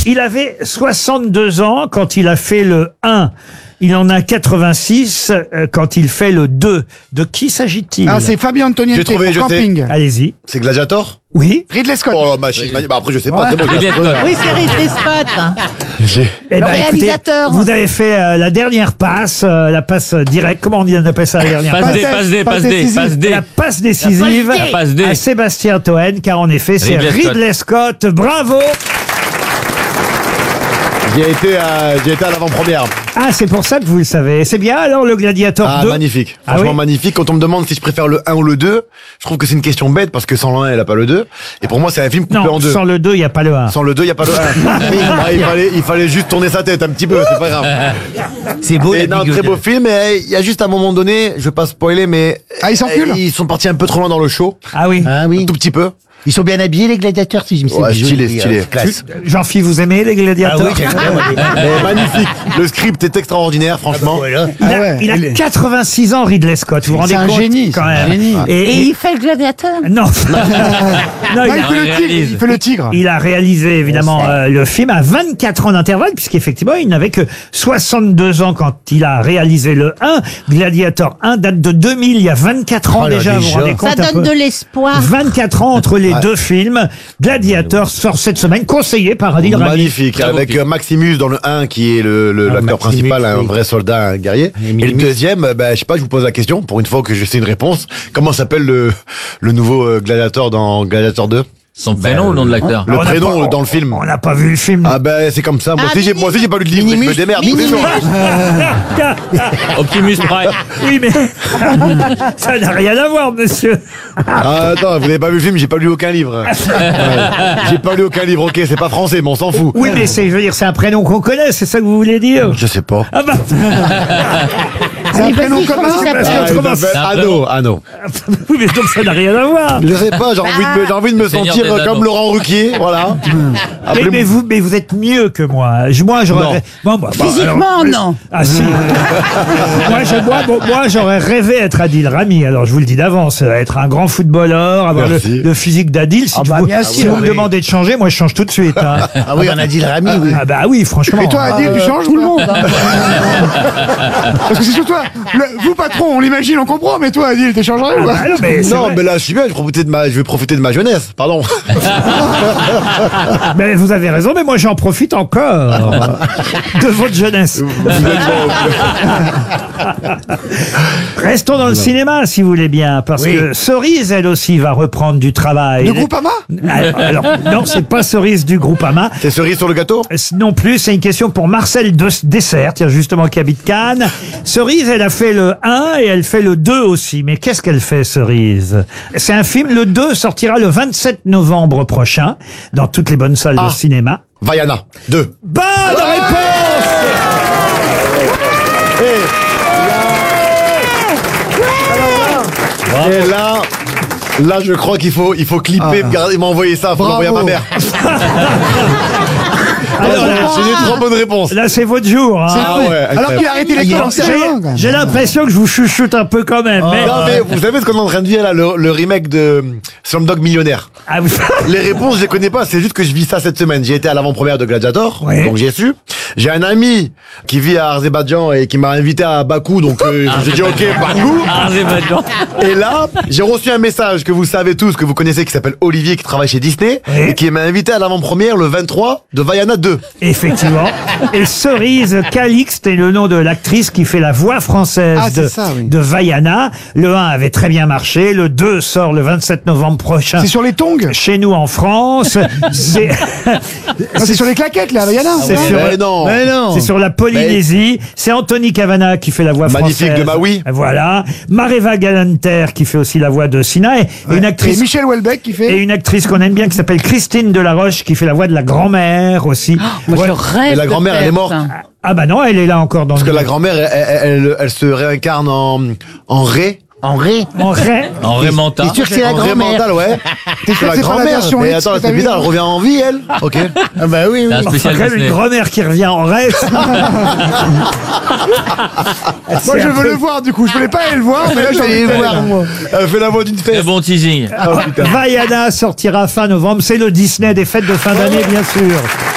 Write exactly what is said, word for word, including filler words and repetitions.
Il avait soixante-deux ans quand il a fait le un. Il en a quatre-vingt-six euh, quand il fait le deux. De qui s'agit-il? Ah, c'est Fabien Antoniette J'ai trouvé, pour je sais. Camping. Allez-y. C'est Gladiator? Oui. Ridley Scott. Oh, machine. Bah, après, je sais pas. C'est bon, Ridley Scott. Oui, c'est Ridley Scott. j'ai- Eh ben, écoutez, réalisateur. vous avez fait euh, la dernière passe, euh, la passe directe. Comment on dit, on appelle ça la dernière Passe passe? D, passe D, passe D, passe D. La passe décisive La passe D. à Sébastien Toen, car en effet, c'est Ridley Scott. Ridley Scott. Bravo. J'y ai été à, j'y ai été à l'avant-première. Ah, c'est pour ça que vous le savez. C'est bien alors le Gladiator Ah, deux. magnifique. Ah Franchement, oui magnifique. Quand on me demande si je préfère le un ou le deux, je trouve que c'est une question bête parce que sans le un, elle a pas le deux. Et pour moi, c'est un film coupé Non, en deux. sans le deux, il n'y a pas le un. Sans le deux, il n'y a pas le un. Ah, il, fallait, il fallait juste tourner sa tête un petit peu, c'est pas grave. C'est beau, Et la non, bigote. très beau film, et il y a juste un moment donné, je vais pas spoiler, mais. Ah, ils s'enculent Ils sont partis un peu trop loin dans le show. Ah oui. Ah Un oui. tout petit peu. Ils sont bien habillés, les gladiateurs, si je me suis Ouais, dit, stylé, joli, stylé. euh, classe. Jean-Philippe, vous aimez les Ah gladiateurs? oui, j'aime bien, moi, les- Mais magnifique. Le script est extraordinaire, franchement. Voilà. Il a, Ah ouais, il a il est- quatre-vingt-six ans, Ridley Scott. Vous vous rendez C'est un compte génie, quand c'est un même. génie. Et, Et et- il fait le gladiateur. non. non, Non, il, il a, fait le tigre. réalise. Il fait le tigre. il a réalisé évidemment euh, le film à vingt-quatre ans d'intervalle, puisqu'effectivement, il n'avait que soixante-deux ans quand il a réalisé le un. Gladiator un date de deux mille, il y a vingt-quatre ans Oh là, déjà. Vous vous déjà. rendez compte Ça un donne peu de l'espoir. vingt-quatre ans entre les deux films. Gladiator sort cette semaine, conseillé par Adil Rami. Magnifique, Très beau avec film. euh, Maximus dans le un qui est le, le- Ah, l'acteur Maximus, principal, un oui. vrai soldat, un guerrier. Et Et le Minimus. deuxième, euh, ben, je sais pas, je vous pose la question, pour une fois que je sais une réponse. Comment s'appelle le, le nouveau euh, Gladiator dans Gladiator deux? Son prénom ou le nom de l'acteur? Le On n'a prénom pas- dans le film. On n'a pas vu le film. Ah ben c'est comme ça, moi Ah, aussi j'ai moi aussi j'ai pas lu de livre, mais je me démerde. tous les jours. Optimus Prime. Oui, mais ça n'a rien à voir, monsieur. Ah, attends, vous n'avez pas vu le film, j'ai pas lu aucun livre. Ouais. J'ai pas lu aucun livre, ok, c'est pas français, mais on s'en fout. Oui, mais c'est, je veux dire, c'est un prénom qu'on connaît, c'est ça que vous voulez dire? Je sais pas. Ah bah, C'est un prénom vas-y, commun. comment il parce s'appelle que- Ah, il comment s'appelle ça- Anno, Anno. oui, mais donc ça n'a rien à voir. Je sais pas, j'ai envie de me, j'ai envie de me Seigneur sentir des comme Anneaux. Laurent Ruquier, voilà. Mais, Appelez-moi- mais vous, mais vous êtes mieux que moi. Je- Moi, j'aurais. Non. rê- Bon, bah, bah, Physiquement, alors- non. Ah si. moi, je- moi, bon, moi, j'aurais rêvé être Adil Rami. Alors, je vous le dis d'avance, euh, être un grand footballeur, avoir le, Merci. le physique d'Adil. Si Ah tu bah, vous, bien si sûr, vous me oui. demandez de changer, moi, je change tout de suite. Hein. Ah oui, on a dit le Rami, oui. Ah bah oui, franchement. Et toi, Adil, tu changes tout le monde. Parce que c'est sur toi. Le- vous, patron, on l'imagine, on comprend, mais toi, Adil, t'es changerais ou Ah quoi bah non, mais c'est Non, vrai. mais là, je suis bien, je vais profiter de ma, je vais profiter de ma jeunesse, pardon. Mais vous avez raison, mais moi, j'en profite encore de votre jeunesse. Restons dans le cinéma, si vous voulez bien, parce Oui. que Cerise, elle aussi, va reprendre du travail. Le Groupama Alors, alors, non, c'est pas Cerise du Groupama. C'est cerise sur le gâteau? Non plus, c'est une question pour Marcel de Dessert, tiens, justement, qui habite Cannes. Cerise, elle a fait le un et elle fait le deux aussi. Mais qu'est-ce qu'elle fait, Cerise? C'est un film, le deux sortira le vingt-sept novembre prochain, dans toutes les bonnes salles Ah. de cinéma. Vaiana, deux. Bonne réponse! Et là, là, je crois qu'il faut, il faut clipper, me garder- m'envoyer ça, faut Bravo. l'envoyer à ma mère. Alors là, J'ai des trois bonnes réponses. là, c'est votre jour. Hein. Ah ouais, Alors incroyable. qu'il a arrêté l'école en C E un, quand même. J'ai l'impression que je vous chuchote un peu quand même. mais... Non, mais vous savez ce qu'on est en train de vivre là, le, le remake de Slumdog Millionnaire. Ah, vous- Les réponses, je les connais pas, c'est juste que je vis ça cette semaine. J'ai été à l'avant-première de Gladiator, Ouais. donc j'ai su. J'ai un ami qui vit à Azerbaïdjan et qui m'a invité à Bakou, donc euh, j'ai dit ok, Bakou. Azerbaïdjan. Et là, j'ai reçu un message que vous savez tous, que vous connaissez, qui s'appelle Olivier, qui travaille chez Disney, Oui. et qui m'a invité à l'avant-première le vingt-trois de Vaiana deux. Effectivement. Et Cerise Calixte est le nom de l'actrice qui fait la voix française Ah, c'est de, ça, oui. de Vaiana. Le un avait très bien marché. Le deux sort le vingt-sept novembre prochain. C'est sur les tongs. Chez nous en France. C'est Ah, c'est sur les claquettes, là, Yana. c'est sur, Mais non. Mais non. c'est sur la Polynésie. C'est Anthony Cavana qui fait la voix Magnifique française. de Maui. Voilà. Mareva Galanter qui fait aussi la voix de Sina. Et, et une Et actrice. Michel Houellebecq qui Et fait. une actrice qu'on aime bien qui s'appelle Christine Delaroche qui fait la voix de la grand-mère aussi. Moi, Ouais. je rêve. Et la de grand-mère, elle est faire morte. ça. Ah bah non, elle est là encore dans Parce que le... la grand-mère, elle, elle, elle, elle se réincarne en, en ré. En ré. En vrai. En Raymanta. T'es sûr que c'est la En ré grand-mère? mental, ouais. T'es sûr que c'est pas la version Mais X attends, que t'as c'est vu bizarre, elle revient en vie, elle. Ok. Ah bah oui, C'est un oui. Enfin, spécial quand même Disney. une grand-mère qui revient en reste. Moi, je veux le voir, du coup. Je voulais pas aller le voir, mais là, j'ai envie de le voir, moi. Elle fait la voix d'une Très fesse. bon teasing. Oh, putain. Vaiana sortira fin novembre. C'est le Disney des fêtes de fin d'année, bien sûr.